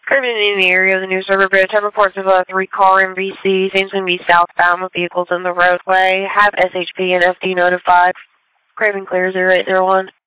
Craven in the area of the New Server Bridge. Have reports of a 3-car MVC. Seems to be southbound with vehicles in the roadway. Have SHP and FD notified. Craven clear 0801.